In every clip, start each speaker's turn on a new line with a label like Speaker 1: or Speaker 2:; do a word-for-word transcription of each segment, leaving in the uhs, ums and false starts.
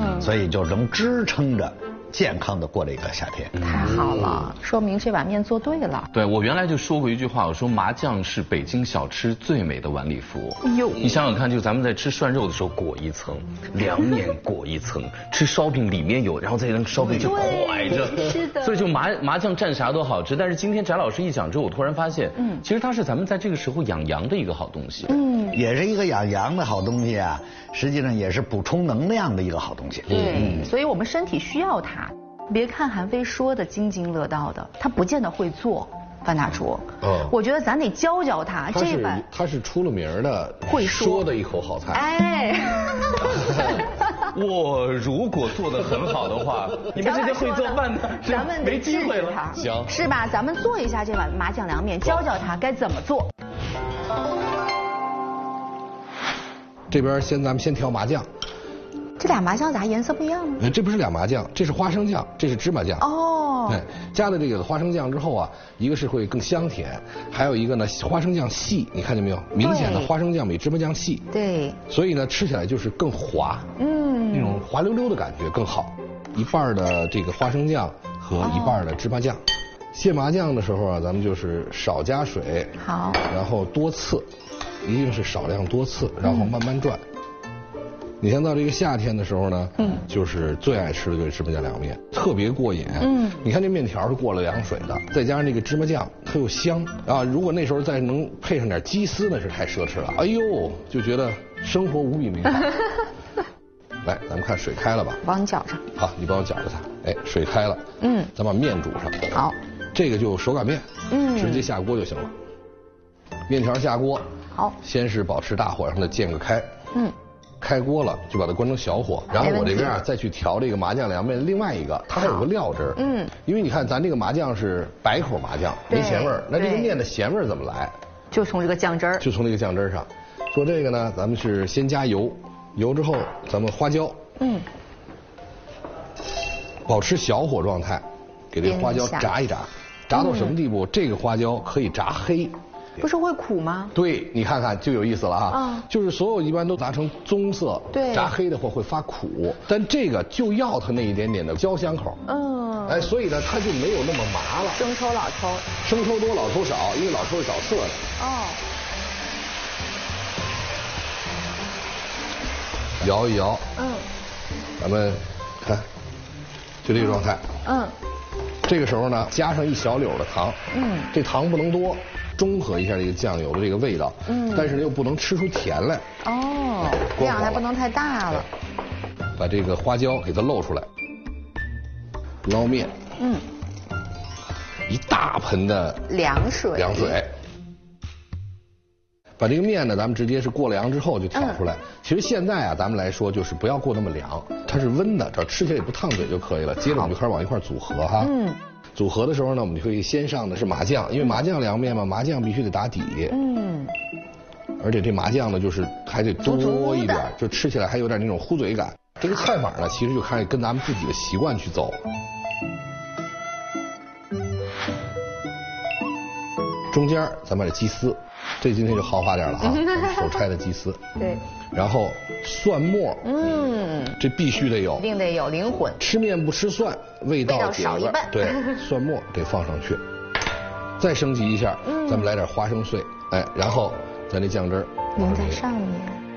Speaker 1: 嗯，所以就能支撑着健康的过这个夏天。
Speaker 2: 太好了，说明这碗面做对了。
Speaker 3: 对，我原来就说过一句话，我说麻酱是北京小吃最美的晚礼服。
Speaker 2: 哟，
Speaker 3: 你想想看，就咱们在吃涮肉的时候裹一层，凉面裹一层，吃烧饼里面有，然后再让烧饼就蒯着，
Speaker 2: 是的。
Speaker 3: 所以就麻麻酱蘸啥都好吃。但是今天翟老师一讲之后，我突然发现，嗯，其实它是咱们在这个时候养阳的一个好东西。
Speaker 2: 嗯，
Speaker 1: 也是一个养阳的好东西啊，实际上也是补充能量的一个好东西。
Speaker 2: 对，嗯，所以我们身体需要它。别看韩非说的津津乐道的，他不见得会做。范大厨，嗯，我觉得咱得教教他。
Speaker 4: 他是他是出了名的会说的一口好菜。
Speaker 2: 哎，
Speaker 3: 我如果做得很好的话，你们这些会做饭的，
Speaker 2: 咱们
Speaker 3: 没机会了。
Speaker 4: 行，
Speaker 2: 是吧？咱们做一下这碗麻酱凉面，教教他该怎么做。
Speaker 4: 这边先咱们先调麻酱。
Speaker 2: 这俩麻酱咋颜色不一样呢？
Speaker 4: 呃，这不是俩麻酱，这是花生酱，这是芝麻酱。
Speaker 2: 哦。
Speaker 4: 对，加了这个花生酱之后啊，一个是会更香甜，还有一个呢，花生酱细，你看见没有？明显的花生酱比芝麻酱细。
Speaker 2: 对。
Speaker 4: 所以呢，吃起来就是更滑。嗯。那种滑溜溜的感觉更好。一半的这个花生酱和一半的芝麻酱。哦、卸麻酱的时候啊，咱们就是少加水。
Speaker 2: 好。
Speaker 4: 然后多次，一定是少量多次，然后慢慢转。嗯，你像到这个夏天的时候呢，嗯，就是最爱吃的就是芝麻酱凉面，特别过瘾。嗯，你看这面条是过了凉水的，再加上这个芝麻酱，它又香啊。如果那时候再能配上点鸡丝，那是太奢侈了。哎呦，就觉得生活无比美好。来，咱们看水开了吧？
Speaker 2: 帮你搅上。
Speaker 4: 好，你帮我搅着它。哎，水开了。嗯，咱把面煮上。
Speaker 2: 好，
Speaker 4: 这个就手擀面，嗯，直接下锅就行了。面条下锅。好，先是保持大火让它煎个开。嗯。开锅了就把它关成小火，然后我这边啊再去调这个麻酱凉面。另外一个它还有个料汁儿，嗯，因为你看咱这个麻酱是白口麻酱，没咸味儿，那这个面的咸味儿怎么来？
Speaker 2: 就从这个酱汁儿，
Speaker 4: 就从这个酱汁儿上。做这个呢，咱们是先加油，油之后咱们花椒，嗯，保持小火状态，给这个花椒炸一炸，炸到什么地步？嗯、这个花椒可以炸黑。
Speaker 2: 不是会苦吗？
Speaker 4: 对，你看看就有意思了啊！嗯，就是所有一般都炸成棕色，
Speaker 2: 对，
Speaker 4: 炸黑的话会发苦，但这个就要它那一点点的焦香口。嗯，哎，所以呢，它就没有那么麻了。
Speaker 2: 生抽老抽，
Speaker 4: 生抽多老抽少，因为老抽是找色的。哦。摇一摇。嗯。咱们看，就这个状态。嗯。这个时候呢，加上一小绺的糖，嗯，这糖不能多，中和一下这个酱油的这个味道，嗯，但是呢又不能吃出甜来。
Speaker 2: 哦，量还不能太大了。
Speaker 4: 把这个花椒给它露出来，捞面，嗯，一大盆的
Speaker 2: 凉水，
Speaker 4: 凉水。把这个面呢，咱们直接是过凉之后就挑出来。嗯、其实现在啊，咱们来说就是不要过那么凉，它是温的，这吃起来也不烫嘴就可以了。接着我们就开始往一块组合哈。嗯。组合的时候呢，我们就会先上的是麻酱，因为麻酱凉面嘛，麻酱必须得打底。嗯。而且这麻酱呢，就是还得多一点，就吃起来还有点那种糊嘴感。这个菜法呢，其实就看跟咱们自己的习惯去走。中间咱们把这鸡丝。这今天就豪华点了啊，手拆的鸡丝。对。然后蒜末，嗯，这必须得有，
Speaker 2: 一定得有灵魂。
Speaker 4: 吃面不吃蒜，味道
Speaker 2: 味道少一半。
Speaker 4: 对，蒜末得放上去，再升级一下，嗯、咱们来点花生碎，哎，然后咱这酱汁儿
Speaker 2: 淋在上面。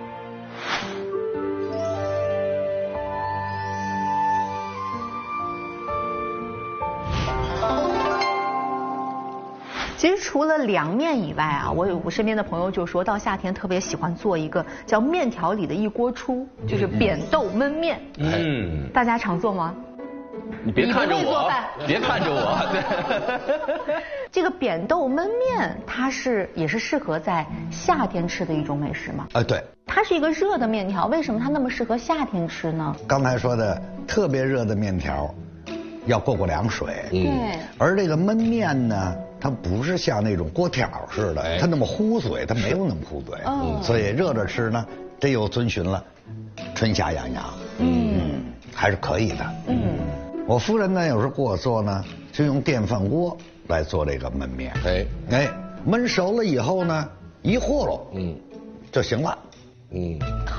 Speaker 2: 其实除了凉面以外啊，我有我身边的朋友就说到夏天特别喜欢做一个叫面条里的一锅出，就是扁豆焖面。嗯，大家常做吗？
Speaker 3: 你别看着我，别看着我。
Speaker 2: 这个扁豆焖面，它是也是适合在夏天吃的一种美食吗？
Speaker 1: 啊，对。
Speaker 2: 它是一个热的面条，为什么它那么适合夏天吃呢？
Speaker 1: 刚才说的特别热的面条，要过过凉水。
Speaker 2: 对。
Speaker 1: 而这个焖面呢？它不是像那种锅条似的，它那么糊嘴，它没有那么糊嘴，嗯，所以热着吃呢，这又遵循了春夏养阳，嗯，还是可以的，嗯。我夫人呢，有时候给我做呢，就用电饭锅来做这个焖面，哎哎，焖熟了以后呢，一和喽，嗯，就行了，
Speaker 2: 嗯，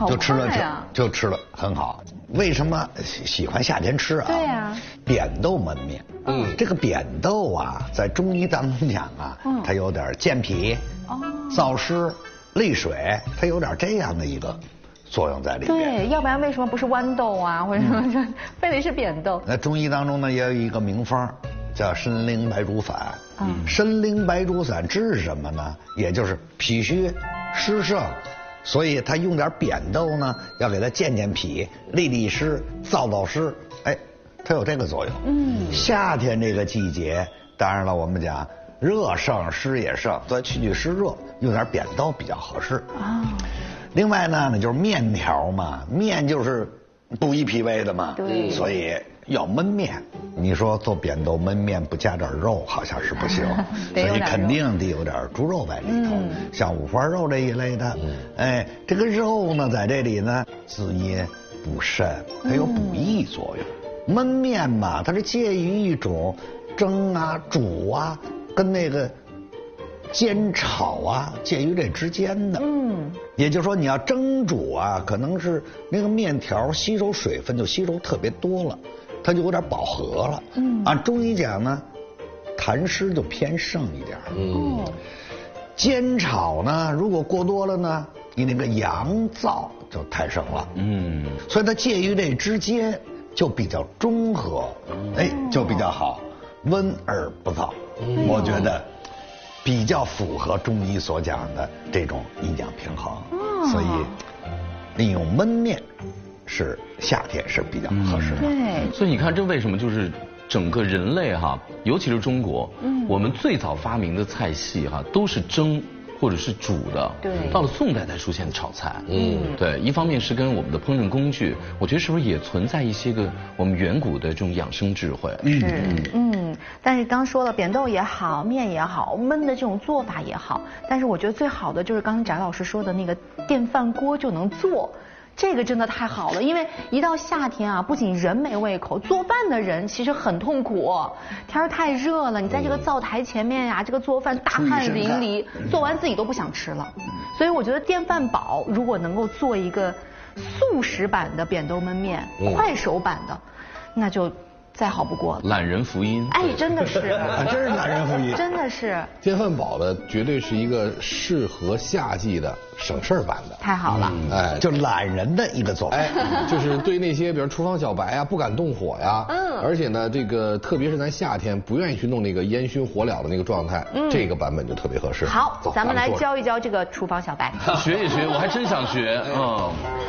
Speaker 1: 就吃了就就吃了很好。为什么喜欢夏天吃啊？
Speaker 2: 对呀，
Speaker 1: 扁豆焖面。嗯，这个扁豆啊，在中医当中讲啊，它有点健脾、燥湿、利水，它有点这样的一个作用在里面。
Speaker 2: 对，要不然为什么不是豌豆啊，或者什么，非得是扁豆？
Speaker 1: 那中医当中呢，也有一个名方，叫参苓白术散。嗯，参苓白术散治什么呢？也就是脾虚湿盛。所以他用点扁豆呢，要给它健健脾、利利湿、燥燥湿，哎，它有这个作用。嗯，夏天这个季节，当然了，我们讲热盛湿也盛，所以去去湿热，用点扁豆比较合适。啊，另外呢，那就是面条嘛，面就是补益脾胃的嘛，对，所以要焖面。你说做扁豆焖面不加点肉，好像是不行，所以肯定得有点猪肉在里头，嗯、像五花肉这一类的。嗯、哎，这个肉呢，在这里呢，滋阴补肾，它有补益作用。嗯、焖面嘛，它是介于一种蒸啊、煮啊，跟那个煎炒啊，介于这之间的。嗯，也就是说，你要蒸煮啊，可能是那个面条吸收水分就吸收特别多了。它就有点饱和了。嗯，按中医讲呢，痰湿就偏盛一点。嗯，煎炒呢，如果过多了呢，你那个阳燥就太盛了。嗯，所以它介于这之间，就比较中和，哎，就比较好，温而不燥。嗯、我觉得比较符合中医所讲的这种阴阳平衡。哦、所以利用焖面。是夏天是比较合适的。
Speaker 2: 对，
Speaker 3: 所以你看，这为什么就是整个人类哈，尤其是中国，嗯，我们最早发明的菜系哈，都是蒸或者是煮的。对，到了宋代才出现炒菜。嗯，对，一方面是跟我们的烹饪工具，我觉得是不是也存在一些个我们远古的这种养生智慧？
Speaker 2: 是，嗯，但是刚说了，扁豆也好，面也好，焖的这种做法也好，但是我觉得最好的就是刚刚翟老师说的那个电饭锅就能做。这个真的太好了，因为一到夏天啊，不仅人没胃口，做饭的人其实很痛苦。天儿太热了，你在这个灶台前面呀、啊，这个做饭大汗淋漓，做完自己都不想吃了。所以我觉得电饭煲如果能够做一个速食版的扁豆焖面，嗯、快手版的，那就再好不过了。
Speaker 3: 懒人福音。
Speaker 2: 哎，真的是，
Speaker 1: 真是懒人福音，
Speaker 2: 真的是。
Speaker 4: 电饭煲的绝对是一个适合夏季的省事儿版的。
Speaker 2: 太好了，
Speaker 1: 嗯、哎，就懒人的一个做法。哎，
Speaker 4: 就是对那些比如厨房小白啊，不敢动火呀，嗯，而且呢，这个特别是咱夏天不愿意去弄那个烟熏火燎的那个状态，嗯，这个版本就特别合适。
Speaker 2: 好，走咱们来教一教这个厨房小白，
Speaker 3: 学一学，我还真想学，嗯。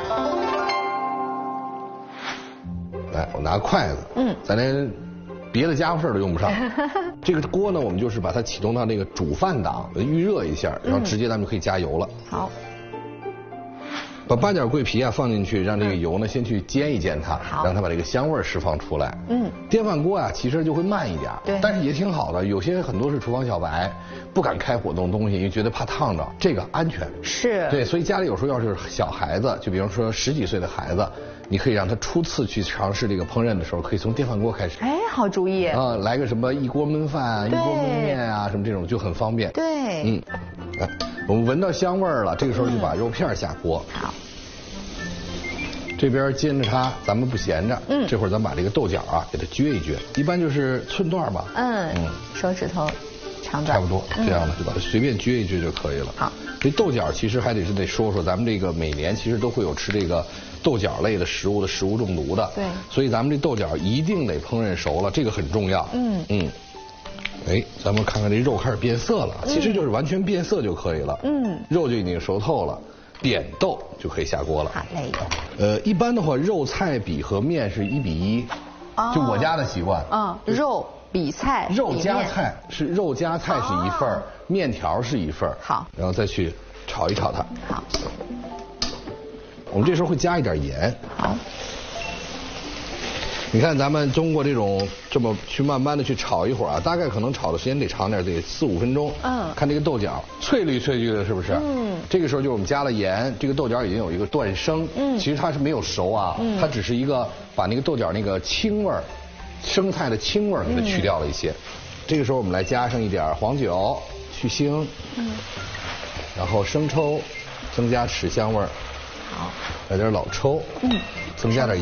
Speaker 4: 来，我拿筷子，嗯，咱连别的家伙事儿都用不上。这个锅呢，我们就是把它启动到那个煮饭档，预热一下，然后直接咱们就可以加油了。
Speaker 2: 好，
Speaker 4: 把八角桂皮啊放进去，让这个油呢先去煎一煎它，让它把这个香味释放出来。嗯，电饭锅啊其实就会慢一点，对，但是也挺好的。有些很多是厨房小白，不敢开火弄东西，因为觉得怕烫着，这个安全。
Speaker 2: 是，
Speaker 4: 对，所以家里有时候要是小孩子，就比如说十几岁的孩子。你可以让他初次去尝试这个烹饪的时候，可以从电饭锅开始。
Speaker 2: 哎，好主意
Speaker 4: 啊！来个什么一锅焖饭、一锅焖面啊，什么这种就很方便。
Speaker 2: 对，
Speaker 4: 嗯，啊，我们闻到香味儿了，这个时候就把肉片下锅。
Speaker 2: 好，
Speaker 4: 这边煎着它，咱们不闲着。嗯，这会儿咱把这个豆角啊给它撅一撅，一般就是寸段吧。
Speaker 2: 嗯嗯，手指头长短。
Speaker 4: 差不多，这样的就把它随便撅一撅就可以了。
Speaker 2: 好，
Speaker 4: 这豆角其实还得是得说说，咱们这个每年其实都会有吃这个。豆角类的食物的食物中毒的，
Speaker 2: 对，
Speaker 4: 所以咱们这豆角一定得烹饪熟了，这个很重要。嗯嗯，哎，咱们看看这肉开始变色了，其实就是完全变色就可以了。嗯，肉就已经熟透了，扁豆就可以下锅了。
Speaker 2: 好嘞。
Speaker 4: 呃，一般的话，肉菜比和面是一比一，哦、就我家的习惯。
Speaker 2: 嗯，肉比菜，
Speaker 4: 肉加菜是肉加菜是一份儿，哦、面条是一份儿。
Speaker 2: 好，
Speaker 4: 然后再去炒一炒它。
Speaker 2: 好。
Speaker 4: 我们这时候会加一点盐。
Speaker 2: 好，
Speaker 4: 你看咱们通过这种这么去慢慢的去炒一会儿啊，大概可能炒的时间得长点，得四五分钟。嗯。看这个豆角翠绿翠绿的，是不是？嗯。这个时候就是我们加了盐，这个豆角已经有一个断生。嗯。其实它是没有熟啊，嗯、它只是一个把那个豆角那个青味儿，生菜的青味儿给它去掉了一些。嗯、这个时候我们来加上一点黄酒去腥。嗯。然后生抽，增加豉香味儿。
Speaker 2: 好，
Speaker 4: 来点老抽，嗯，增加点